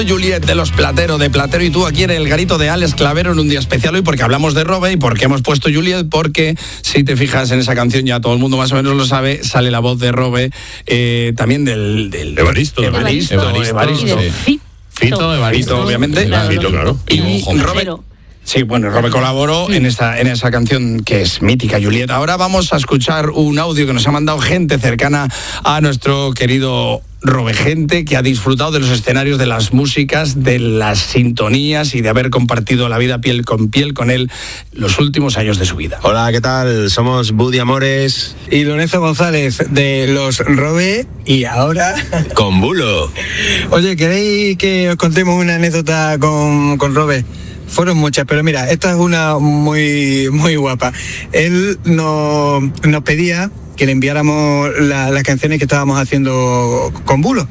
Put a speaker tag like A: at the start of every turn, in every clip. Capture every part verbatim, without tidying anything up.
A: Juliet de Los Platero, de Platero y tú, aquí en el garito de Alex Clavero en un día especial hoy, porque hablamos de Robe y porque hemos puesto Juliet, porque si te fijas en esa canción, ya todo el mundo más o menos lo sabe, sale la voz de Robe, eh, también del, del
B: Evaristo,
A: Evaristo, Evaristo,
B: Evaristo,
A: Evaristo.
B: sí. Fito, Evaristo,
A: Fito, obviamente,
B: claro. Fito, claro.
A: Y Robe. Sí, bueno, Robe colaboró en esa, en esa canción que es mítica, Juliet. Ahora vamos a escuchar un audio que nos ha mandado gente cercana a nuestro querido Robe, gente que ha disfrutado de los escenarios, de las músicas, de las sintonías y de haber compartido la vida piel con piel con él los últimos años de su vida.
C: Hola, ¿qué tal? Somos Buddy Amores
D: y Lorenzo González de Los Robe y ahora...
C: con Bulo.
D: Oye, ¿queréis que os contemos una anécdota con, con Robe? Fueron muchas, pero mira, esta es una muy, muy guapa. Él nos, nos pedía que le enviáramos la, las canciones que estábamos haciendo con Bulo.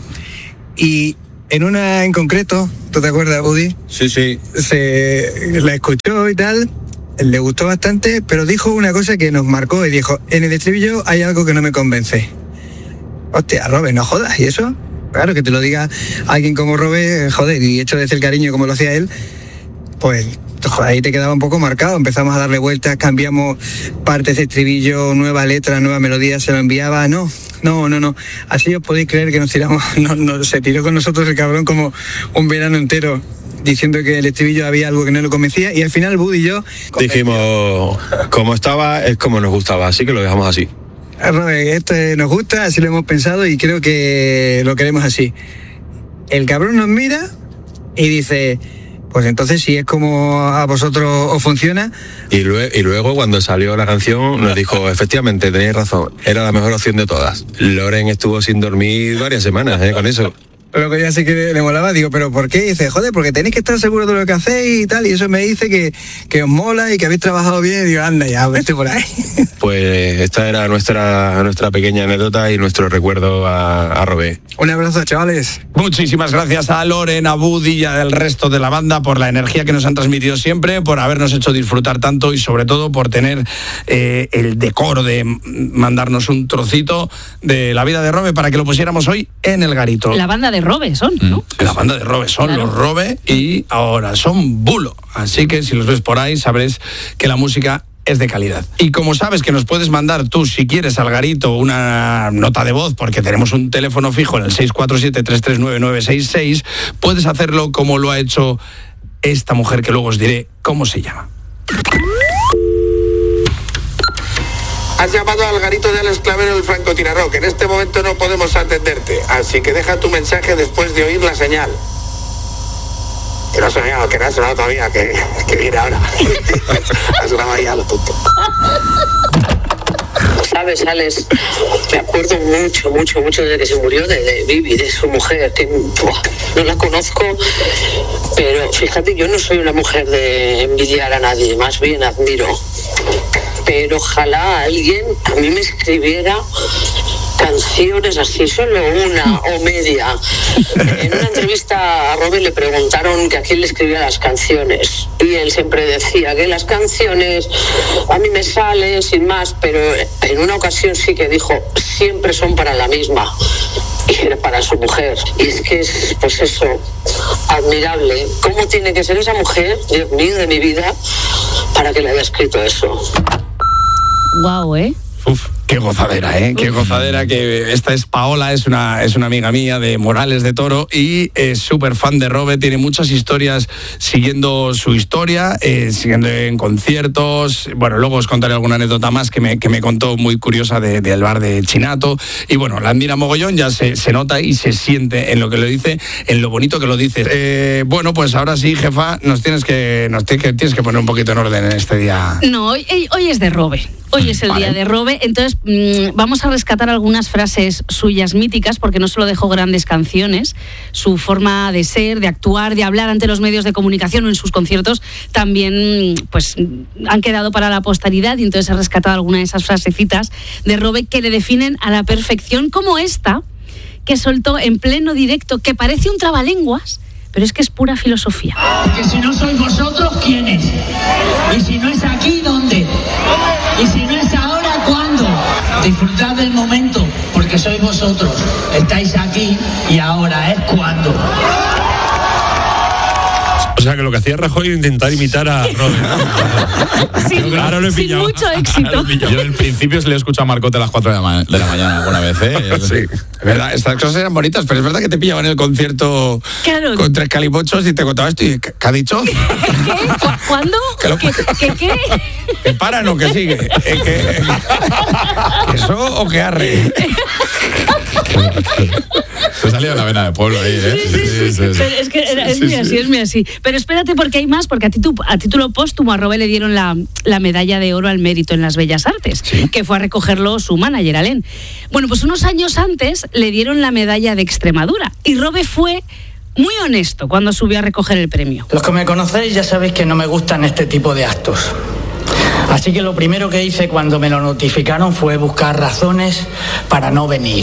D: Y en una en concreto, ¿tú te acuerdas, Buddy?
C: Sí, sí.
D: Se la escuchó y tal, le gustó bastante, pero dijo una cosa que nos marcó y dijo, en el estribillo hay algo que no me convence. Hostia, Robe, no jodas, ¿y eso? Claro, que te lo diga alguien como Robe, joder, y hecho desde el cariño como lo hacía él, pues ahí te quedaba un poco marcado. Empezamos a darle vueltas, cambiamos partes de estribillo, nueva letra, nueva melodía, se lo enviaba. No, no, no, no. Así os podéis creer que nos tiramos, no, no, se tiró con nosotros el cabrón como un verano entero, diciendo que el estribillo había algo que no lo convencía, y al final Buddy y yo
C: dijimos, como estaba, es como nos gustaba, así que lo dejamos así.
D: Robe, esto nos gusta, así lo hemos pensado y creo que lo queremos así. El cabrón nos mira y dice... Pues entonces, si es como a vosotros os funciona...
C: Y luego, y luego cuando salió la canción, nos dijo, efectivamente, tenéis razón, era la mejor opción de todas. Loren estuvo sin dormir varias semanas, ¿eh? Con eso.
D: Lo que ya sí que le molaba, digo, ¿pero por qué? Y dice, joder, porque tenéis que estar seguros de lo que hacéis y tal, y eso me dice que, que os mola y que habéis trabajado bien, y digo, anda ya, vete por ahí.
C: Pues esta era nuestra, nuestra pequeña anécdota y nuestro recuerdo a, a Robe.
D: Un abrazo, chavales.
A: Muchísimas gracias a Loren, a Buddy y al resto de la banda por la energía que nos han transmitido siempre, por habernos hecho disfrutar tanto y sobre todo por tener eh, el decoro de mandarnos un trocito de la vida de Robe para que lo pusiéramos hoy en el garito.
E: La banda de Robe son, ¿no?
A: La banda de Robe son, claro. Los Robe, y ahora son Bulo. Así que si los ves por ahí sabrás que la música es de calidad. Y como sabes que nos puedes mandar tú, si quieres, al garito una nota de voz, porque tenemos un teléfono fijo en el seis cuatro siete, tres tres nueve, nueve seis seis, puedes hacerlo como lo ha hecho esta mujer que luego os diré cómo se llama.
F: Has llamado al garito de Alex Clavero del francotirador, que en este momento no podemos atenderte, así que deja tu mensaje después de oír la señal. Que no ha sonado, que no ha sonado todavía, que, que viene ahora. Has grabado ya lo tonto.
G: Sabes, Alex, me acuerdo mucho, mucho, mucho desde que se murió de, de Vivi, de su mujer, que buah, no la conozco, pero fíjate, yo no soy una mujer de envidiar a nadie, más bien admiro. Pero ojalá alguien a mí me escribiera canciones así, solo una o media. En una entrevista a Robe le preguntaron que a quién le escribía las canciones y él siempre decía que las canciones a mí me salen sin más, pero en una ocasión sí que dijo, siempre son para la misma, y era para su mujer. Y es que es, pues eso, admirable. ¿Cómo tiene que ser esa mujer, Dios mío, de mi vida, para que le haya escrito eso?
E: Guau, ¿eh?
A: Uf, qué gozadera, ¿eh? Qué gozadera, que esta es Paola, es una, es una amiga mía de Morales de Toro y es súper fan de Robe, tiene muchas historias siguiendo su historia, eh, siguiendo en conciertos. Bueno, luego os contaré alguna anécdota más que me, que me contó muy curiosa de, del bar de Chinato. Y bueno, la admira mogollón, ya se, se nota y se siente en lo que lo dice, en lo bonito que lo dice. Eh, bueno, pues ahora sí, jefa, nos tienes que, nos tienes que, tienes que poner un poquito en orden en este día.
E: No, hoy, hoy es de Robe. Hoy es el vale. día de Robe, entonces mmm, vamos a rescatar algunas frases suyas míticas, porque no solo dejó grandes canciones, su forma de ser, de actuar, de hablar ante los medios de comunicación o en sus conciertos también pues han quedado para la posteridad, y entonces he rescatado algunas de esas frasecitas de Robe que le definen a la perfección, como esta que soltó en pleno directo, que parece un trabalenguas, pero es que es pura filosofía.
H: Porque si no sois vosotros, ¿quiénes? Y si no es aquí, ¿dónde? Y si no es ahora, ¿cuándo? Disfrutad del momento, porque sois vosotros. Estáis aquí y ahora es cuando.
I: O sea, que lo que hacía Rajoy era intentar imitar a Robert, ¿no?
E: Sin,
I: ahora lo he
E: sin
I: pillado.
E: mucho éxito.
B: Yo en principio se le he escuchado a Marcote a las cuatro de la, ma- de la mañana alguna vez, ¿eh?
A: Sí, es verdad, estas cosas eran bonitas, pero es verdad que te pillaban en el concierto
E: Claro.
A: con tres calipochos y te contaba esto y ¿qué, qué ha dicho?
E: ¿Qué? ¿Cu- ¿Cuándo?
A: Que lo-
E: ¿Qué, qué, qué?
A: ¿Que para no que sigue? ¿Eh, que, ¿Eso o que arre?
B: Te salía la vena de pueblo ahí, ¿eh?
E: Sí, sí, sí, sí. Pero es que era- es
A: Sí,
E: muy
A: sí.
E: así, es muy así. Pero espérate porque hay más, porque a, titu- a título póstumo a Robé le dieron la, la medalla de oro al mérito en las Bellas Artes, que fue a recogerlo su manager, Alén. Bueno, pues unos años antes le dieron la medalla de Extremadura y Robé fue muy honesto cuando subió a recoger el premio.
H: Los que me conocéis ya sabéis que no me gustan este tipo de actos. Así que lo primero que hice cuando me lo notificaron fue buscar razones para no venir.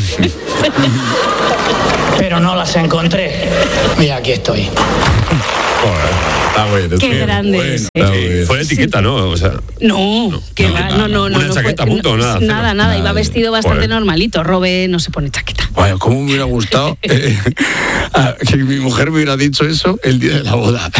H: Pero no las encontré. Y aquí estoy.
I: Joder, está bien.
E: Qué grande
I: bueno,
E: es,
I: está
E: ¿eh?
I: bien. Fue de etiqueta, ¿no? O sea,
E: No, que
I: no,
E: va,
I: nada,
E: no, no, no.
I: una
E: no
I: chaqueta
E: fue-
I: a punto,
E: no,
I: nada,
E: Nada,
I: cero.
E: nada, iba
I: Nada.
E: vestido bastante
I: Joder.
E: normalito. Robé no se pone chaqueta.
A: Bueno, cómo me hubiera gustado eh, a- que mi mujer me hubiera dicho eso el día de la boda.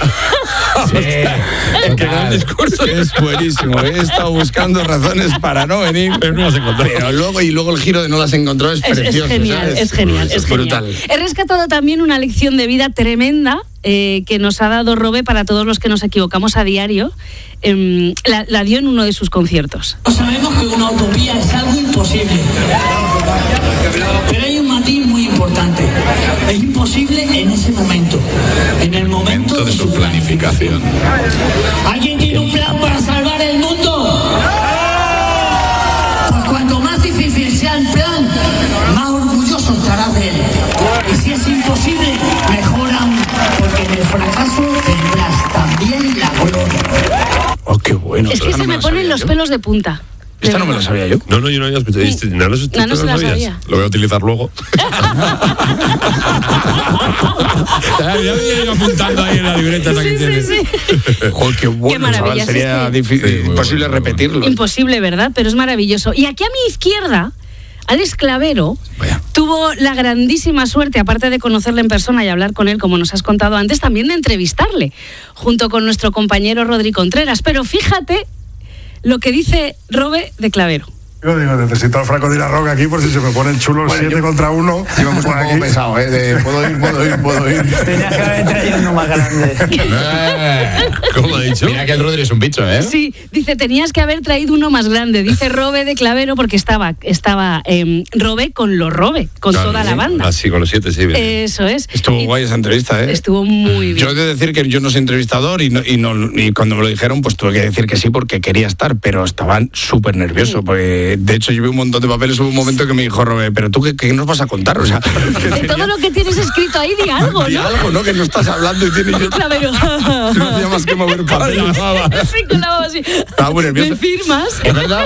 I: qué gran discurso.
A: Es buenísimo. He estado buscando razones para no venir,
I: Pero no las encontré.
A: pero luego y luego el giro de no las encontró es,
E: Es, es
A: precioso.
E: genial,
A: ¿sabes?
E: es genial, es genial.
A: brutal.
E: He rescatado también una lección de vida tremenda eh, que nos ha dado Robé para todos los que nos equivocamos a diario. Em, la, la dio en uno de sus conciertos.
H: Sabemos que una utopía es algo imposible. Pero hay un matiz muy importante. Es imposible en ese momento. En el momento
B: Momento de su planificación.
H: ¿Alguien tiene un plan para salvar el mundo? Pues cuanto más difícil sea el plan, más orgulloso estarás de él. Y si es imposible, mejor aún, porque en el fracaso tendrás también la gloria.
A: Oh, qué bueno.
E: Es que
A: Esta
E: se
A: no
E: me
A: la
E: ponen
A: sabía
E: los
A: yo.
E: pelos de punta. De
A: Esta no me
E: verdad.
A: lo sabía yo.
I: No, no, yo no había escuchado.
E: Sí.
I: ¿No lo,
E: No, no se la
I: sabías?
E: sabía.
B: Lo voy a utilizar luego.
I: Ya había ido apuntando ahí en la libreta. esa que
E: Sí, sí,
I: tienes.
E: sí.
A: Joder, qué bueno,
E: Qué maravilla,
A: chaval,
E: sí,
A: sería
E: sí.
A: difícil,
B: Sí, muy
A: imposible
B: bueno, muy
A: repetirlo.
E: Imposible, ¿verdad? Pero es maravilloso. Y aquí a mi izquierda, Alex Clavero
A: Vaya.
E: tuvo la grandísima suerte, aparte de conocerle en persona y hablar con él, como nos has contado antes, también de entrevistarle, junto con nuestro compañero Rodri Contreras. Pero fíjate lo que dice Robe de Clavero.
J: Yo digo, necesito al Franco Tirarroque aquí por si se me ponen chulos siete contra uno.
K: Íbamos un poco pesado, ¿eh? De, puedo ir, puedo ir, puedo ir.
H: Tenías que haber traído uno más grande.
B: Eh,
I: ¿Cómo ha dicho?
B: Mira que el Rodri es un bicho, ¿eh?
E: Sí, dice, tenías que haber traído uno más grande. Dice Robe de Clavero porque estaba, estaba eh, Robe con los Robe, con
I: Claro,
E: toda la
I: sí.
E: banda.
I: Ah, sí, con los siete, sí. bien.
E: Eso es.
A: Estuvo
E: Y
A: guay esa entrevista, ¿eh?
E: Estuvo muy bien.
A: Yo he de decir que yo no soy entrevistador y, no, y, no, y cuando me lo dijeron, pues tuve que decir que sí porque quería estar, pero estaban súper nerviosos. Porque, de hecho, llevé un montón de papeles. Hubo un momento que me dijo Robé, pero tú, ¿qué, qué nos vas a contar? O sea,
E: De todo lo que tienes escrito ahí, di algo,
A: di
E: ¿no?
A: algo, ¿no? Que no estás hablando y tienes yo.
E: Clavero.
A: No hacía más que mover papeles.
E: Sí, con la voz así.
A: Estaba muy nervioso.
E: ¿Me firmas?
A: Es verdad.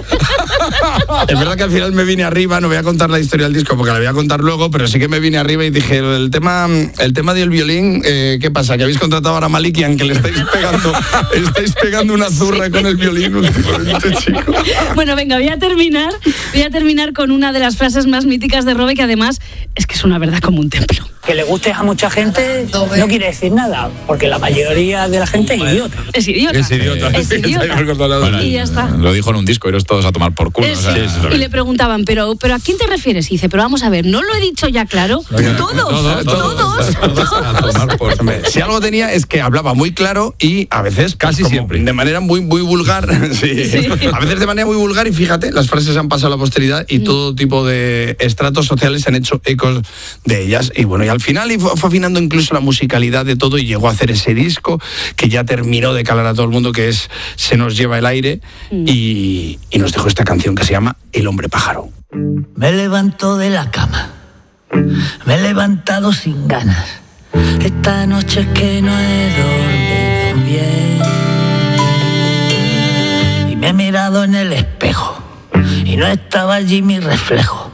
A: Es verdad que al final me vine arriba, no voy a contar la historia del disco porque la voy a contar luego, pero sí que me vine arriba y dije, el tema, el tema del violín, eh, ¿qué pasa? Que habéis contratado ahora a Malikian, que le estáis pegando, estáis pegando una zurra con el violín últimamente, chico.
E: Bueno, venga, voy a terminar. Voy a terminar con una de las frases más míticas de Robe, que además es que es una verdad como un templo.
H: Que le guste a mucha gente no quiere decir nada, porque la mayoría de la gente es idiota.
E: Es idiota.
I: Es idiota.
E: Es idiota.
B: Bueno,
E: Y ya está.
B: Lo dijo en un disco, iros todos a tomar por culo.
E: Es-
B: o sea,
E: y le preguntaban, ¿pero, ¿pero a quién te refieres? Y dice, pero vamos a ver, ¿no lo he dicho ya claro? Todos, todos,
B: a tomar por
A: Hombre, si algo tenía es que hablaba muy claro y a veces
I: Casi
A: como
I: siempre.
A: de manera muy muy vulgar. Sí.
E: Sí.
A: A veces de manera muy vulgar y fíjate, las frases han pasado a la posteridad y todo tipo de estratos sociales se han hecho ecos de ellas. Y bueno, y al final y fue, fue afinando incluso la musicalidad de todo y llegó a hacer ese disco que ya terminó de calar a todo el mundo, que es Se nos lleva el aire, y, y nos dejó esta canción que se llama El hombre pájaro.
H: Me levanto de la cama, me he levantado sin ganas. Esta noche es que no he dormido bien. Y me he mirado en el espejo y no estaba allí mi reflejo.